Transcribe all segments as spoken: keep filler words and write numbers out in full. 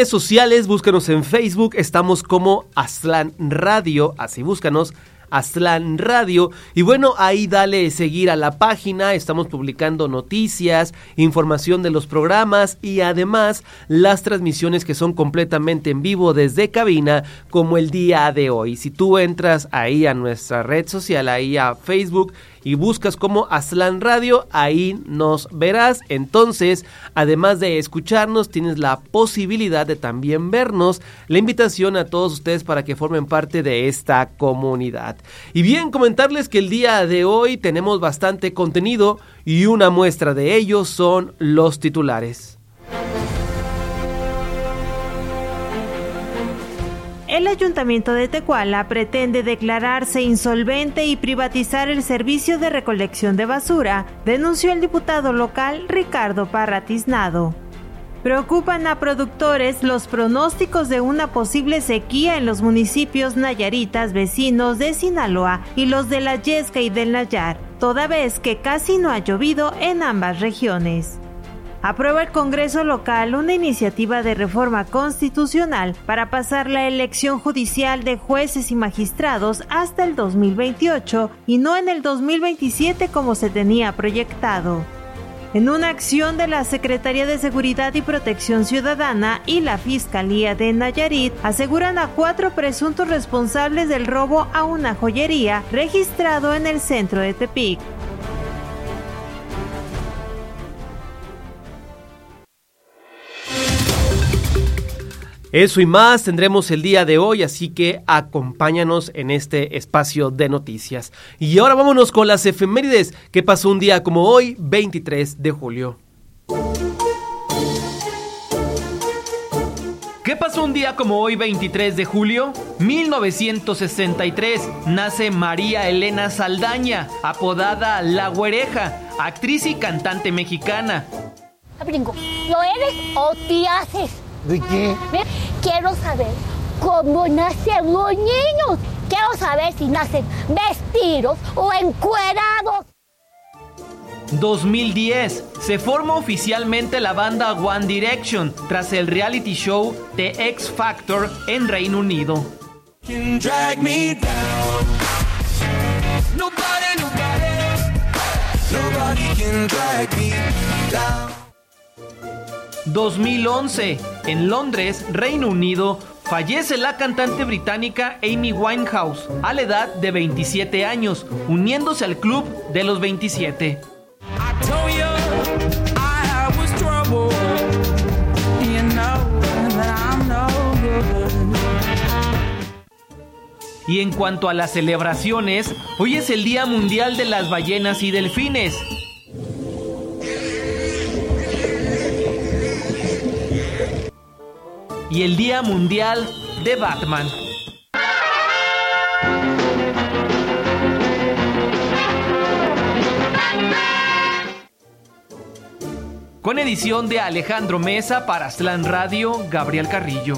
redes sociales, búscanos en Facebook, estamos como Aztlán Radio, así búscanos, Aztlán Radio, y bueno, ahí dale seguir a la página, estamos publicando noticias, información de los programas y además las transmisiones que son completamente en vivo desde cabina, como el día de hoy. Si tú entras ahí a nuestra red social, ahí a Facebook, y buscas como Aztlán Radio, ahí nos verás. Entonces, además de escucharnos, tienes la posibilidad de también vernos. La invitación a todos ustedes para que formen parte de esta comunidad. Y bien, comentarles que el día de hoy tenemos bastante contenido y una muestra de ello son los titulares. El Ayuntamiento de Tecuala pretende declararse insolvente y privatizar el servicio de recolección de basura, denunció el diputado local Ricardo Parra Tiznado. Preocupan a productores los pronósticos de una posible sequía en los municipios nayaritas vecinos de Sinaloa y los de la Yesca y del Nayar, toda vez que casi no ha llovido en ambas regiones. Aprueba el Congreso local una iniciativa de reforma constitucional para pasar la elección judicial de jueces y magistrados hasta el dos mil veintiocho y no en el dos mil veintisiete como se tenía proyectado. En una acción de la Secretaría de Seguridad y Protección Ciudadana y la Fiscalía de Nayarit aseguran a cuatro presuntos responsables del robo a una joyería registrado en el centro de Tepic. Eso y más tendremos el día de hoy, así que acompáñanos en este espacio de noticias. Y ahora vámonos con las efemérides que pasó un día como hoy, veintitrés de julio. ¿Qué pasó un día como hoy, veintitrés de julio? mil novecientos sesenta y tres, nace María Elena Saldaña, apodada La Güereja, actriz y cantante mexicana. Brinco, ¿lo eres o te haces? ¿De qué? Quiero saber cómo nacen los niños. Quiero saber si nacen vestidos o encuerados. dos mil diez. Se forma oficialmente la banda One Direction tras el reality show The X Factor en Reino Unido. dos mil once. En Londres, Reino Unido, fallece la cantante británica Amy Winehouse a la edad de veintisiete años, uniéndose al club de los veintisiete. Y en cuanto a las celebraciones, hoy es el Día Mundial de las Ballenas y Delfines. Y el Día Mundial de Batman. Con edición de Alejandro Mesa para Aztlán Radio, Gabriel Carrillo.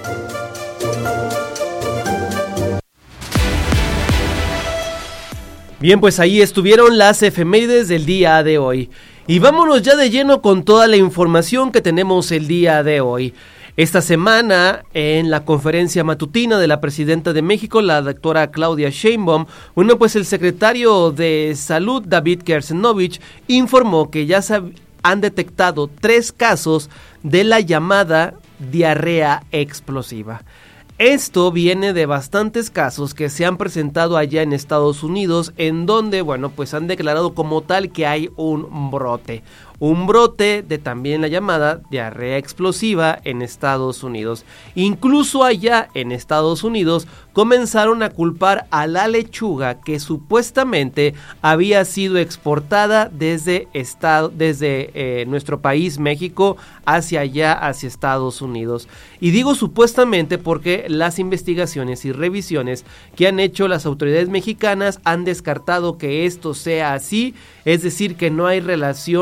Bien, pues ahí estuvieron las efemérides del día de hoy. Y vámonos ya de lleno con toda la información que tenemos el día de hoy. Esta semana, en la conferencia matutina de la presidenta de México, la doctora Claudia Sheinbaum, bueno, pues el secretario de Salud, David Kersenovich, informó que ya se han detectado tres casos de la llamada diarrea explosiva. Esto viene de bastantes casos que se han presentado allá en Estados Unidos, en donde, bueno, pues han declarado como tal que hay un brote. Un brote de también la llamada diarrea explosiva en Estados Unidos. Incluso allá en Estados Unidos comenzaron a culpar a la lechuga que supuestamente había sido exportada desde, estado, desde eh, nuestro país, México, hacia allá, hacia Estados Unidos. Y digo supuestamente porque las investigaciones y revisiones que han hecho las autoridades mexicanas han descartado que esto sea así, es decir, que no hay relación entre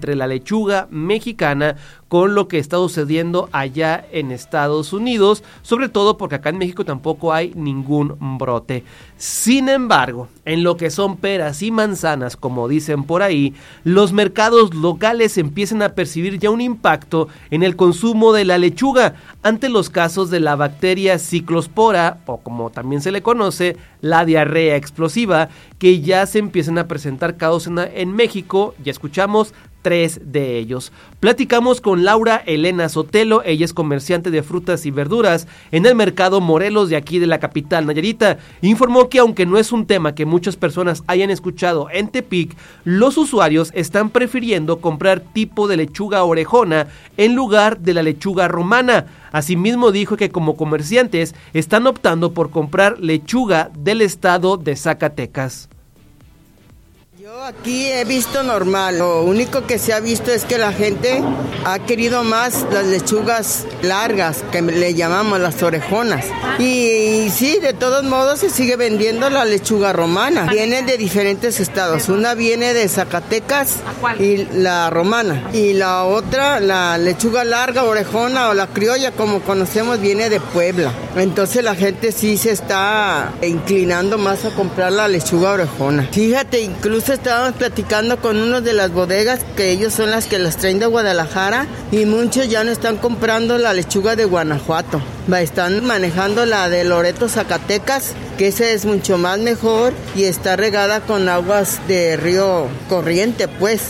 entre la lechuga mexicana con lo que está sucediendo allá en Estados Unidos, sobre todo porque acá en México tampoco hay ningún brote. Sin embargo, en lo que son peras y manzanas, como dicen por ahí, los mercados locales empiezan a percibir ya un impacto en el consumo de la lechuga ante los casos de la bacteria ciclospora, o como también se le conoce, la diarrea explosiva, que ya se empiezan a presentar casos en, en México. Ya escuchamos tres de ellos. Platicamos con Laura Elena Sotelo, ella es comerciante de frutas y verduras en el mercado Morelos de aquí de la capital Nayarita. Informó que aunque no es un tema que muchas personas hayan escuchado en Tepic, los usuarios están prefiriendo comprar tipo de lechuga orejona en lugar de la lechuga romana. Asimismo dijo que como comerciantes están optando por comprar lechuga del estado de Zacatecas. Yo aquí he visto normal, lo único que se ha visto es que la gente ha querido más las lechugas largas, que le llamamos las orejonas. Y, y sí, de todos modos se sigue vendiendo la lechuga romana. Vienen de diferentes estados, una viene de Zacatecas y la romana. Y la otra, la lechuga larga, orejona o la criolla como conocemos, viene de Puebla. Entonces la gente sí se está inclinando más a comprar la lechuga orejona. Fíjate, incluso estábamos platicando con unos de las bodegas que ellos son las que las traen de Guadalajara y muchos ya no están comprando la lechuga de Guanajuato. Están manejando la de Loreto, Zacatecas, que esa es mucho más mejor y está regada con aguas de río corriente, pues.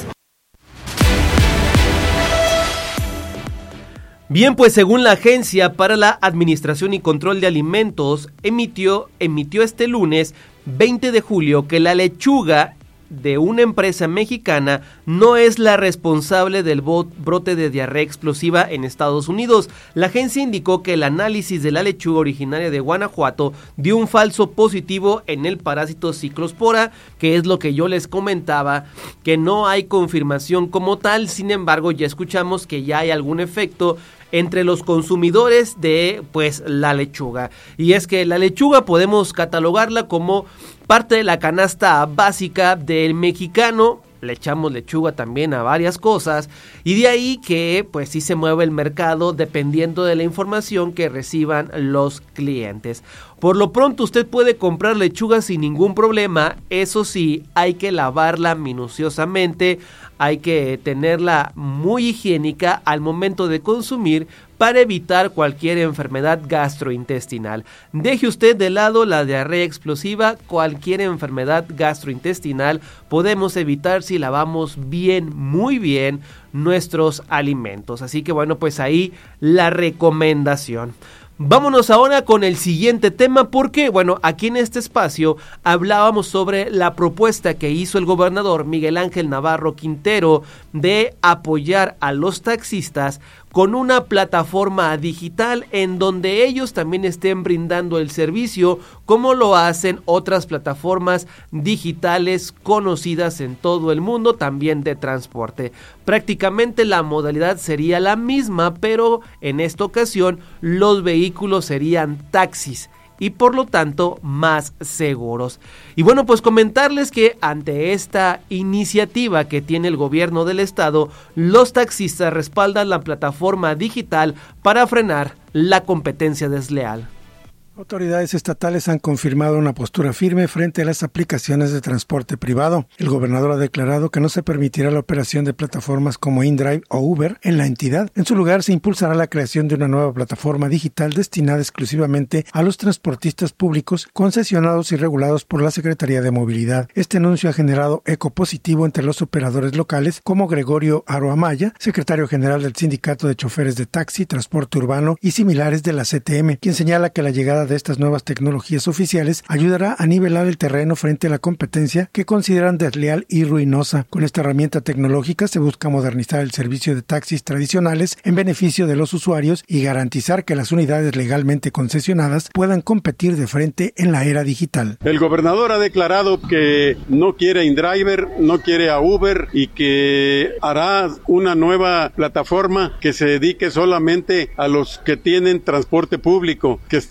Bien, pues según la Agencia para la Administración y Control de Alimentos, emitió, emitió este lunes veinte de julio que la lechuga de una empresa mexicana no es la responsable del brote de diarrea explosiva en Estados Unidos. La agencia indicó que el análisis de la lechuga originaria de Guanajuato dio un falso positivo en el parásito ciclospora, que es lo que yo les comentaba, que no hay confirmación como tal. Sin embargo, ya escuchamos que ya hay algún efecto entre los consumidores de pues la lechuga. Y es que la lechuga podemos catalogarla como parte de la canasta básica del mexicano. Le echamos lechuga también a varias cosas y de ahí que pues sí se mueve el mercado dependiendo de la información que reciban los clientes. Por lo pronto usted puede comprar lechuga sin ningún problema, eso sí, hay que lavarla minuciosamente, hay que tenerla muy higiénica al momento de consumir para evitar cualquier enfermedad gastrointestinal. Deje usted de lado la diarrea explosiva, cualquier enfermedad gastrointestinal podemos evitar si lavamos bien, muy bien nuestros alimentos. Así que bueno, pues ahí la recomendación. Vámonos ahora con el siguiente tema porque, bueno, aquí en este espacio hablábamos sobre la propuesta que hizo el gobernador Miguel Ángel Navarro Quintero de apoyar a los taxistas con una plataforma digital en donde ellos también estén brindando el servicio como lo hacen otras plataformas digitales conocidas en todo el mundo, también de transporte. Prácticamente la modalidad sería la misma, pero en esta ocasión los vehículos serían taxis y por lo tanto más seguros. Y bueno, pues comentarles que ante esta iniciativa que tiene el gobierno del estado, los taxistas respaldan la plataforma digital para frenar la competencia desleal. Autoridades estatales han confirmado una postura firme frente a las aplicaciones de transporte privado. El gobernador ha declarado que no se permitirá la operación de plataformas como InDrive o Uber en la entidad. En su lugar, se impulsará la creación de una nueva plataforma digital destinada exclusivamente a los transportistas públicos concesionados y regulados por la Secretaría de Movilidad. Este anuncio ha generado eco positivo entre los operadores locales como Gregorio Aro Amaya, secretario general del Sindicato de Choferes de Taxi, Transporte Urbano y similares de la C T M, quien señala que la llegada de estas nuevas tecnologías oficiales ayudará a nivelar el terreno frente a la competencia que consideran desleal y ruinosa. Con esta herramienta tecnológica se busca modernizar el servicio de taxis tradicionales en beneficio de los usuarios y garantizar que las unidades legalmente concesionadas puedan competir de frente en la era digital. El gobernador ha declarado que no quiere a InDriver, no quiere a Uber y que hará una nueva plataforma que se dedique solamente a los que tienen transporte público, que están reglamentados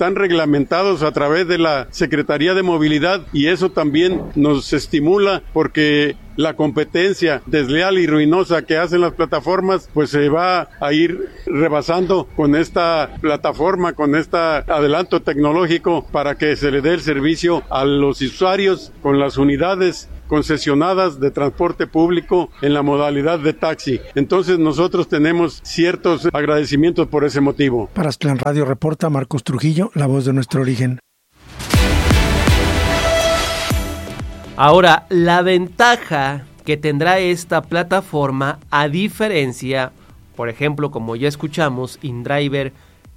reglamentados a través de la Secretaría de Movilidad, y eso también nos estimula porque la competencia desleal y ruinosa que hacen las plataformas pues se va a ir rebasando con esta plataforma, con este adelanto tecnológico para que se le dé el servicio a los usuarios con las unidades concesionadas de transporte público en la modalidad de taxi. Entonces nosotros tenemos ciertos agradecimientos por ese motivo. Para Aztlán Radio reporta Marcos Trujillo, la voz de nuestro origen. Ahora, la ventaja que tendrá esta plataforma, a diferencia, por ejemplo, como ya escuchamos, InDriver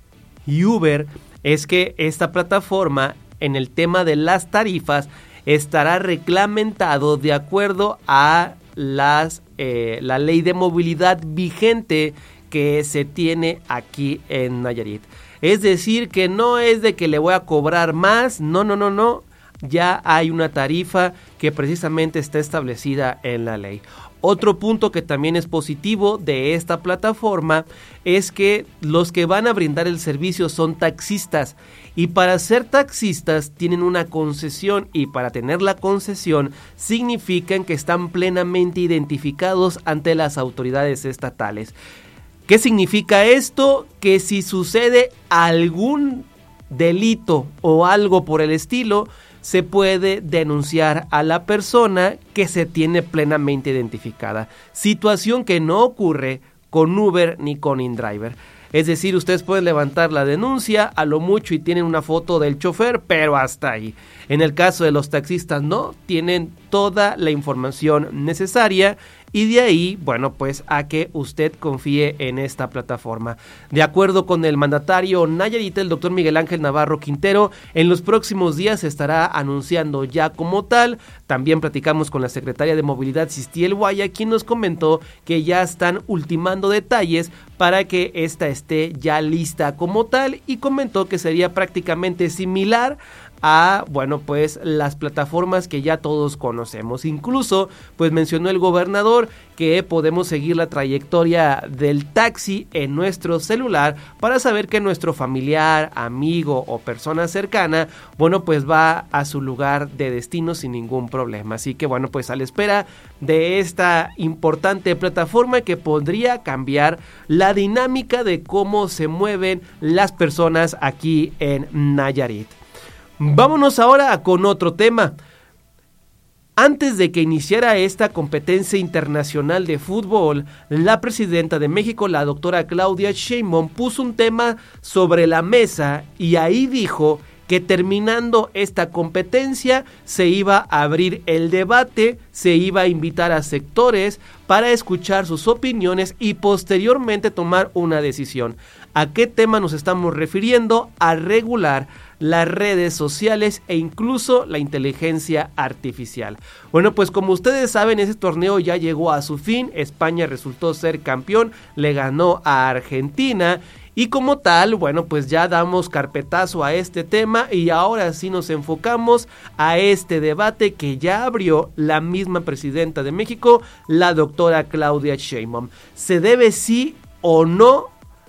y Uber, es que esta plataforma, en el tema de las tarifas, estará reglamentado de acuerdo a las eh, la ley de movilidad vigente que se tiene aquí en Nayarit. Es decir, que no es de que le voy a cobrar más, no, no, no, no. Ya hay una tarifa que precisamente está establecida en la ley. Otro punto que también es positivo de esta plataforma es que los que van a brindar el servicio son taxistas, y para ser taxistas tienen una concesión, y para tener la concesión significan que están plenamente identificados ante las autoridades estatales. ¿Qué significa esto? Que si sucede algún delito o algo por el estilo, se puede denunciar a la persona que se tiene plenamente identificada. Situación que no ocurre con Uber ni con InDriver. Es decir, ustedes pueden levantar la denuncia a lo mucho y tienen una foto del chofer, pero hasta ahí. En el caso de los taxistas no, tienen toda la información necesaria, y de ahí, bueno, pues a que usted confíe en esta plataforma. De acuerdo con el mandatario Nayarit, el doctor Miguel Ángel Navarro Quintero, en los próximos días se estará anunciando ya como tal. También platicamos con la secretaria de Movilidad, Sistiel Guaya, quien nos comentó que ya están ultimando detalles para que esta esté ya lista como tal, y comentó que sería prácticamente similar a, bueno, pues las plataformas que ya todos conocemos. Incluso, pues mencionó el gobernador que podemos seguir la trayectoria del taxi en nuestro celular para saber que nuestro familiar, amigo o persona cercana, bueno, pues va a su lugar de destino sin ningún problema. Así que, bueno, pues a la espera de esta importante plataforma que podría cambiar la dinámica de cómo se mueven las personas aquí en Nayarit. Vámonos ahora con otro tema. Antes de que iniciara esta competencia internacional de fútbol, la presidenta de México, la doctora Claudia Sheinbaum, puso un tema sobre la mesa y ahí dijo que terminando esta competencia se iba a abrir el debate, se iba a invitar a sectores para escuchar sus opiniones y posteriormente tomar una decisión. ¿A qué tema nos estamos refiriendo? A regular las redes sociales e incluso la inteligencia artificial. Bueno, pues como ustedes saben, ese torneo ya llegó a su fin. España resultó ser campeón, le ganó a Argentina. Y como tal, bueno, pues ya damos carpetazo a este tema y ahora sí nos enfocamos a este debate que ya abrió la misma presidenta de México, la doctora Claudia Sheinbaum. ¿Se debe sí o no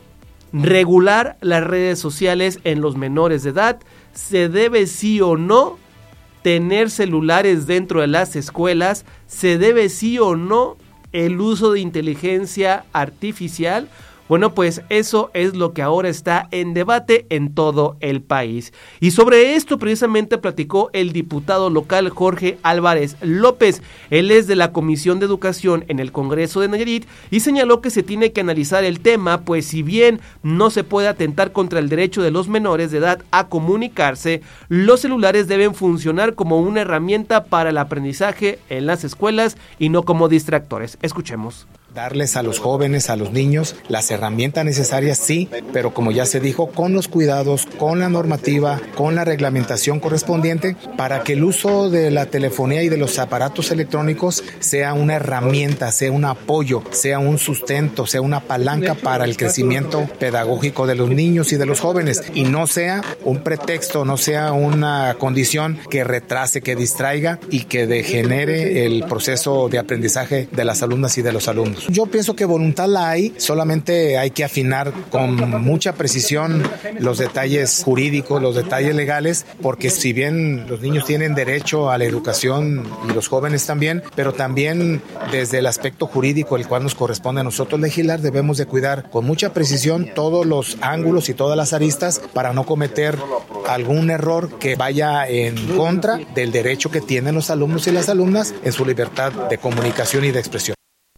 regular las redes sociales en los menores de edad? ¿Se debe sí o no tener celulares dentro de las escuelas? ¿Se debe sí o no el uso de inteligencia artificial? Bueno, pues eso es lo que ahora está en debate en todo el país. Y sobre esto precisamente platicó el diputado local Jorge Álvarez López. Él es de la Comisión de Educación en el Congreso de Nayarit y señaló que se tiene que analizar el tema, pues si bien no se puede atentar contra el derecho de los menores de edad a comunicarse, los celulares deben funcionar como una herramienta para el aprendizaje en las escuelas y no como distractores. Escuchemos. Darles a los jóvenes, a los niños, las herramientas necesarias, sí, pero como ya se dijo, con los cuidados, con la normativa, con la reglamentación correspondiente, para que el uso de la telefonía y de los aparatos electrónicos sea una herramienta, sea un apoyo, sea un sustento, sea una palanca para el crecimiento pedagógico de los niños y de los jóvenes, y no sea un pretexto, no sea una condición que retrase, que distraiga y que degenere el proceso de aprendizaje de las alumnas y de los alumnos. cuidados. Yo pienso que voluntad la hay, solamente hay que afinar con mucha precisión los detalles jurídicos, los detalles legales, porque si bien los niños tienen derecho a la educación y los jóvenes también, pero también desde el aspecto jurídico, el cual nos corresponde a nosotros legislar, debemos de cuidar con mucha precisión todos los ángulos y todas las aristas para no cometer algún error que vaya en contra del derecho que tienen los alumnos y las alumnas en su libertad de comunicación y de expresión.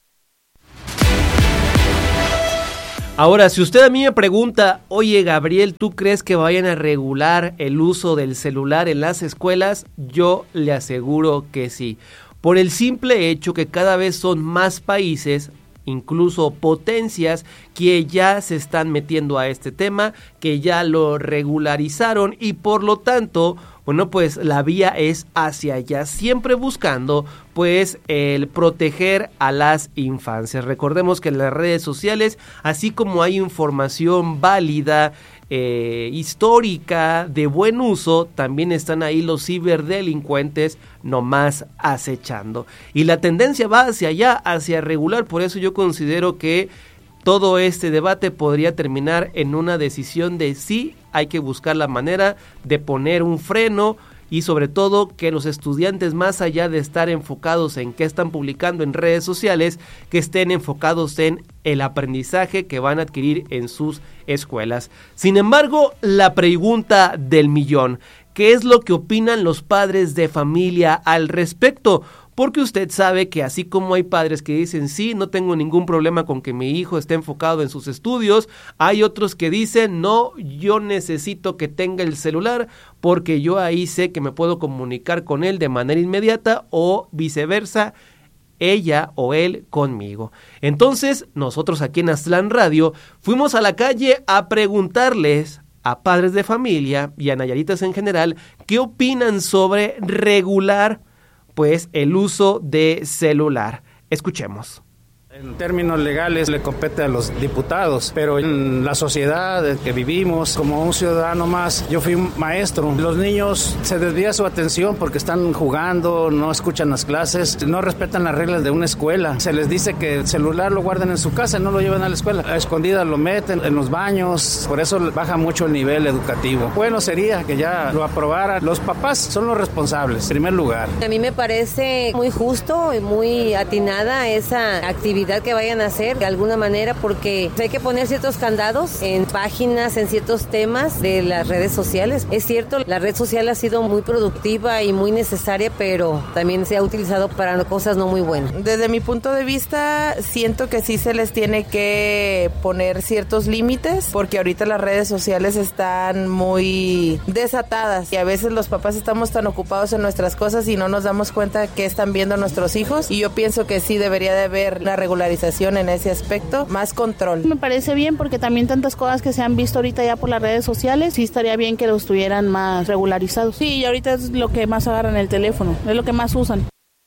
Ahora, si usted a mí me pregunta, oye Gabriel, ¿tú crees que vayan a regular el uso del celular en las escuelas? Yo le aseguro que sí, por el simple hecho que cada vez son más países, incluso potencias, que ya se están metiendo a este tema, que ya lo regularizaron y por lo tanto, bueno, pues la vía es hacia allá, siempre buscando pues el proteger a las infancias. Recordemos que en las redes sociales, así como hay información válida, eh, histórica, de buen uso, también están ahí los ciberdelincuentes nomás acechando. Y la tendencia va hacia allá, hacia regular, por eso yo considero que todo este debate podría terminar en una decisión de sí, hay que buscar la manera de poner un freno y sobre todo que los estudiantes, más allá de estar enfocados en qué están publicando en redes sociales, que estén enfocados en el aprendizaje que van a adquirir en sus escuelas. Sin embargo, la pregunta del millón, ¿qué es lo que opinan los padres de familia al respecto? Porque usted sabe que así como hay padres que dicen sí, no tengo ningún problema con que mi hijo esté enfocado en sus estudios, hay otros que dicen no, yo necesito que tenga el celular porque yo ahí sé que me puedo comunicar con él de manera inmediata o viceversa, ella o él conmigo. Entonces, nosotros aquí en Aztlán Radio fuimos a la calle a preguntarles a padres de familia y a nayaritas en general qué opinan sobre regular pues el uso de celular. Escuchemos. En términos legales le compete a los diputados, pero en la sociedad en que vivimos, como un ciudadano más, yo fui maestro. Los niños se desvía su atención porque están jugando, no escuchan las clases, no respetan las reglas de una escuela. Se les dice que el celular lo guarden en su casa, no lo llevan a la escuela. A escondidas lo meten en los baños, por eso baja mucho el nivel educativo. Bueno sería que ya lo aprobaran. Los papás son los responsables, en primer lugar. A mí me parece muy justo y muy atinada esa actividad que vayan a hacer de alguna manera, porque hay que poner ciertos candados en páginas, en ciertos temas de las redes sociales. Es cierto, la red social ha sido muy productiva y muy necesaria, pero también se ha utilizado para cosas no muy buenas. Desde mi punto de vista, siento que sí se les tiene que poner ciertos límites, porque ahorita las redes sociales están muy desatadas y a veces los papás estamos tan ocupados en nuestras cosas y no nos damos cuenta que están viendo nuestros hijos, y yo pienso que sí debería de haber la regularización en ese aspecto, más control. Me parece bien porque también tantas cosas que se han visto ahorita ya por las redes sociales, sí estaría bien que los tuvieran más regularizados. Sí, y ahorita es lo que más agarran el teléfono, es lo que más usan.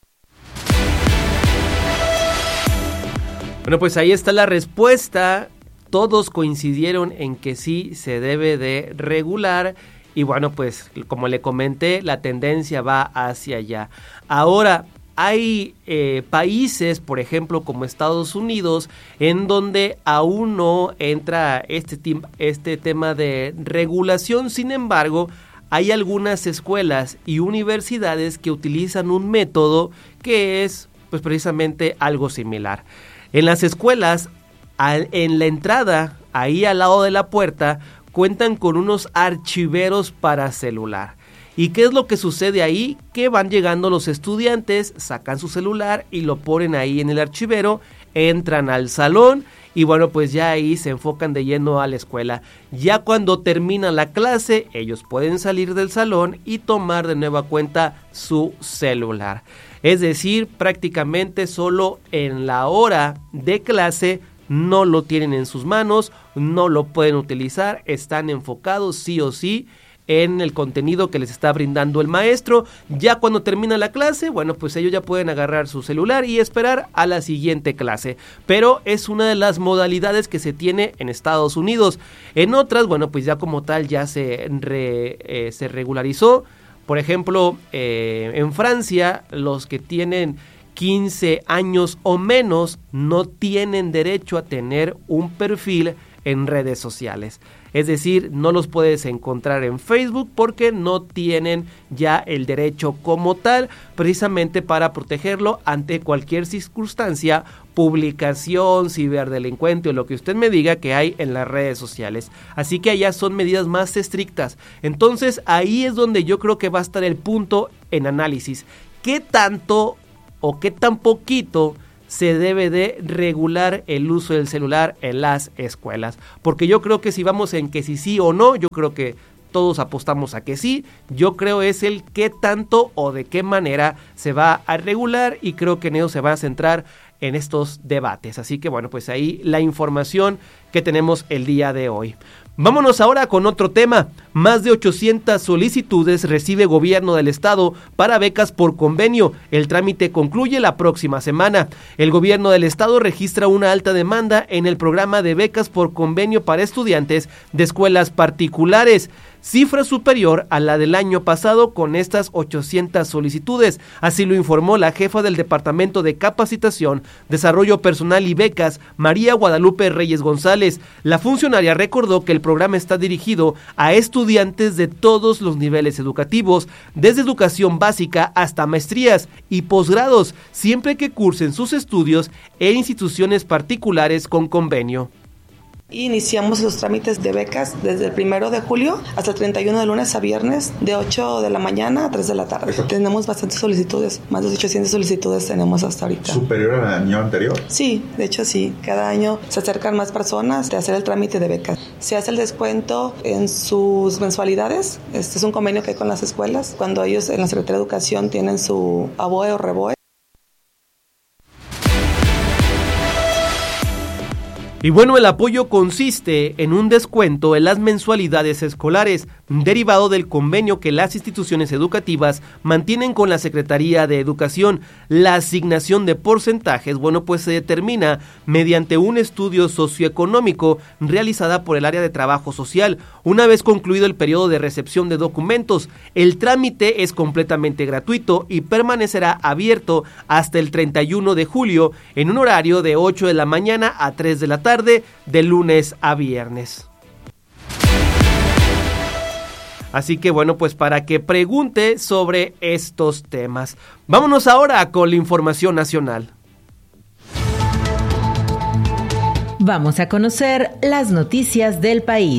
Bueno, pues ahí está la respuesta. Todos coincidieron en que sí se debe de regular. Y bueno, pues como le comenté, la tendencia va hacia allá. Ahora, hay eh, países, por ejemplo, como Estados Unidos, en donde aún no entra este, tim- este tema de regulación. Sin embargo, hay algunas escuelas y universidades que utilizan un método que es pues precisamente algo similar. En las escuelas, al, en la entrada, ahí al lado de la puerta, cuentan con unos archiveros para celular. ¿Y qué es lo que sucede ahí? Que van llegando los estudiantes, sacan su celular y lo ponen ahí en el archivero, entran al salón y bueno, pues ya ahí se enfocan de lleno a la escuela. Ya cuando termina la clase, ellos pueden salir del salón y tomar de nueva cuenta su celular. Es decir, prácticamente solo en la hora de clase no lo tienen en sus manos, no lo pueden utilizar, están enfocados sí o sí en el contenido que les está brindando el maestro. Ya cuando termina la clase, bueno, pues ellos ya pueden agarrar su celular y esperar a la siguiente clase. Pero es una de las modalidades que se tiene en Estados Unidos. En otras, bueno, pues ya como tal ya se, re, eh, se regularizó. Por ejemplo, eh, en Francia, los que tienen quince años o menos no tienen derecho a tener un perfil en redes sociales. Es decir, no los puedes encontrar en Facebook porque no tienen ya el derecho como tal, precisamente para protegerlo ante cualquier circunstancia, publicación, ciberdelincuente o lo que usted me diga que hay en las redes sociales. Así que allá son medidas más estrictas. Entonces ahí es donde yo creo que va a estar el punto en análisis. ¿Qué tanto o qué tan poquito se debe de regular el uso del celular en las escuelas? Porque yo creo que si vamos en que si sí o no, yo creo que todos apostamos a que sí. Yo creo es el qué tanto o de qué manera se va a regular, y creo que en eso se va a centrar en estos debates. Así que bueno, pues ahí la información que tenemos el día de hoy. Vámonos ahora con otro tema. Más de ochocientas solicitudes recibe gobierno del estado para becas por convenio. El trámite concluye la próxima semana. El gobierno del estado registra una alta demanda en el programa de becas por convenio para estudiantes de escuelas particulares, cifra superior a la del año pasado con estas ochocientas solicitudes. Así lo informó la jefa del Departamento de Capacitación, Desarrollo Personal y Becas, María Guadalupe Reyes González. La funcionaria recordó que el programa está dirigido a estudiantes de todos los niveles educativos, desde educación básica hasta maestrías y posgrados, siempre que cursen sus estudios en instituciones particulares con convenio. Iniciamos los trámites de becas desde el primero de julio hasta el treinta y uno de lunes a viernes, de ocho de la mañana a tres de la tarde. Tenemos bastantes solicitudes, más de ochocientas solicitudes tenemos hasta ahorita. ¿Superior al año anterior? Sí, de hecho sí. Cada año se acercan más personas de hacer el trámite de becas. Se hace el descuento en sus mensualidades. Este es un convenio que hay con las escuelas. Cuando ellos en la Secretaría de Educación tienen su ABOE o REBOE. Y bueno, el apoyo consiste en un descuento en las mensualidades escolares, derivado del convenio que las instituciones educativas mantienen con la Secretaría de Educación. La asignación de porcentajes, bueno, pues se determina mediante un estudio socioeconómico realizada por el área de trabajo social. Una vez concluido el periodo de recepción de documentos, el trámite es completamente gratuito y permanecerá abierto hasta el treinta y uno de julio en un horario de ocho de la mañana a tres de la tarde. De lunes a viernes. Así que bueno, pues para que pregunte sobre estos temas. Vámonos ahora con la información nacional. Vamos a conocer las noticias del país.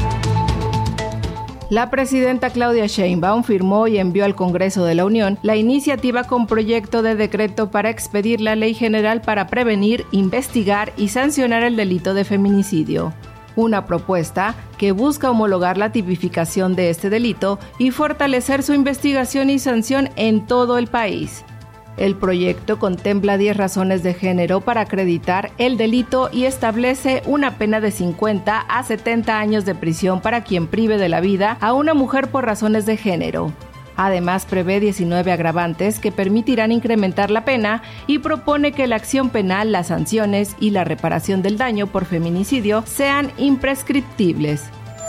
La presidenta Claudia Sheinbaum firmó y envió al Congreso de la Unión la iniciativa con proyecto de decreto para expedir la Ley General para prevenir, investigar y sancionar el delito de feminicidio. Una propuesta que busca homologar la tipificación de este delito y fortalecer su investigación y sanción en todo el país. El proyecto contempla diez razones de género para acreditar el delito y establece una pena de cincuenta a setenta años de prisión para quien prive de la vida a una mujer por razones de género. Además, prevé diecinueve agravantes que permitirán incrementar la pena y propone que la acción penal, las sanciones y la reparación del daño por feminicidio sean imprescriptibles.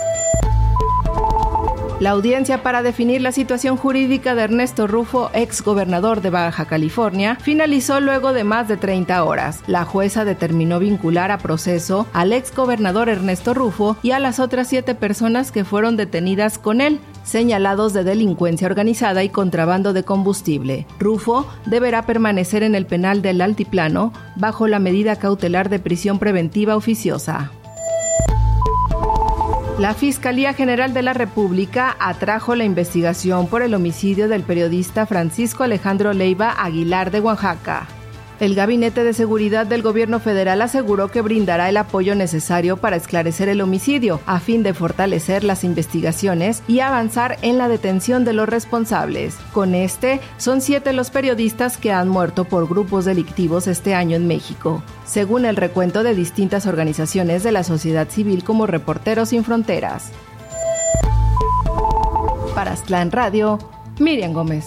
La audiencia para definir la situación jurídica de Ernesto Rufo, ex gobernador de Baja California, finalizó luego de más de treinta horas. La jueza determinó vincular a proceso al ex gobernador Ernesto Rufo y a las otras siete personas que fueron detenidas con él, señalados de delincuencia organizada y contrabando de combustible. Rufo deberá permanecer en el penal del Altiplano bajo la medida cautelar de prisión preventiva oficiosa. La Fiscalía General de la República atrajo la investigación por el homicidio del periodista Francisco Alejandro Leiva Aguilar de Oaxaca. El Gabinete de Seguridad del Gobierno Federal aseguró que brindará el apoyo necesario para esclarecer el homicidio, a fin de fortalecer las investigaciones y avanzar en la detención de los responsables. Con este, son siete los periodistas que han muerto por grupos delictivos este año en México, según el recuento de distintas organizaciones de la sociedad civil como Reporteros Sin Fronteras. Para Aztlán Radio, Miriam Gómez.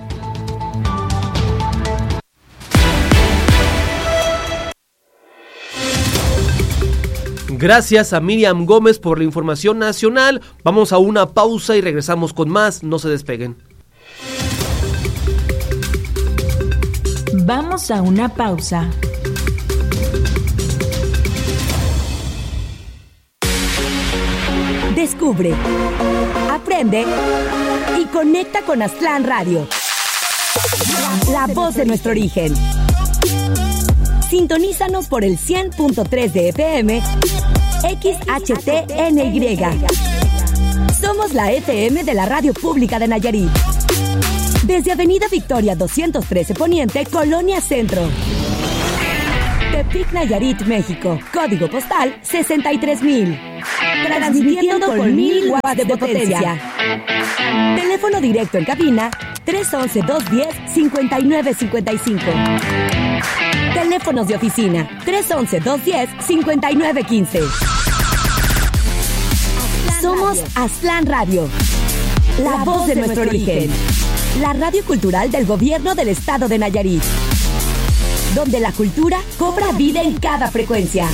Gracias a Miriam Gómez por la información nacional. Vamos a una pausa y regresamos con más. No se despeguen. Vamos a una pausa. Descubre, aprende y conecta con Aztlán Radio. La voz de nuestro origen. Sintonízanos por el cien punto tres de F M, X H T N Y. Somos la F M de la Radio Pública de Nayarit. Desde Avenida Victoria doscientos trece Poniente, Colonia Centro. Tepic, Nayarit, México. Código postal sesenta y tres mil. Transmitiendo con mil watts de potencia. Teléfono directo en cabina tres once, dos diez, cincuenta y nueve cincuenta y cinco. Teléfonos de oficina tres once, dos diez, cincuenta y nueve quince. Somos Aztlán Radio, la voz de nuestro origen. La radio cultural del gobierno del estado de Nayarit, donde la cultura cobra vida en cada frecuencia.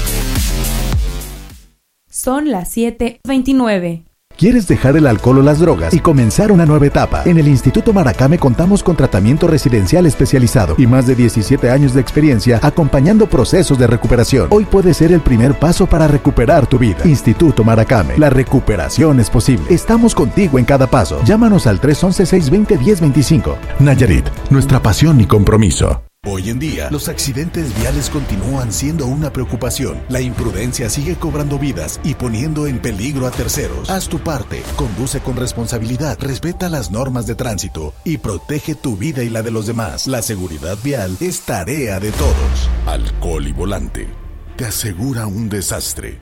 Son las siete veintinueve. ¿Quieres dejar el alcohol o las drogas y comenzar una nueva etapa? En el Instituto Maracame contamos con tratamiento residencial especializado y más de diecisiete años de experiencia acompañando procesos de recuperación. Hoy puede ser el primer paso para recuperar tu vida. Instituto Maracame, la recuperación es posible. Estamos contigo en cada paso. Llámanos al tres once, seiscientos veinte, diez veinticinco. Nayarit, nuestra pasión y compromiso. Hoy en día, los accidentes viales continúan siendo una preocupación. La imprudencia sigue cobrando vidas y poniendo en peligro a terceros. Haz tu parte, conduce con responsabilidad, respeta las normas de tránsito y protege tu vida y la de los demás. La seguridad vial es tarea de todos. Alcohol y volante te asegura un desastre.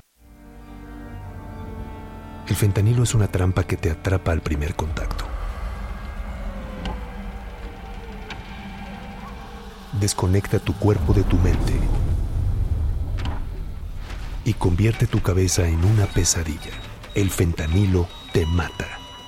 El fentanilo es una trampa que te atrapa al primer contacto. Desconecta tu cuerpo de tu mente y convierte tu cabeza en una pesadilla. El fentanilo te mata.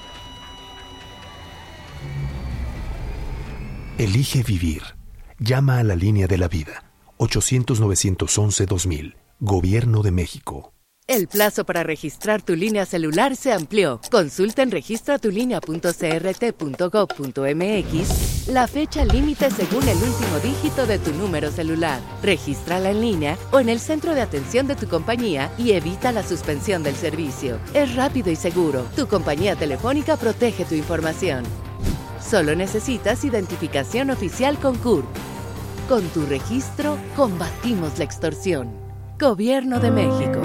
Elige vivir. Llama a la línea de la vida. ochocientos, novecientos once, dos mil. Gobierno de México. El plazo para registrar tu línea celular se amplió. Consulta en registra tu línea punto c r t punto gob punto m x la fecha límite según el último dígito de tu número celular. Regístrala en línea o en el centro de atención de tu compañía y evita la suspensión del servicio. Es rápido y seguro. Tu compañía telefónica protege tu información. Solo necesitas identificación oficial con C U R P. Con tu registro, combatimos la extorsión. Gobierno de México.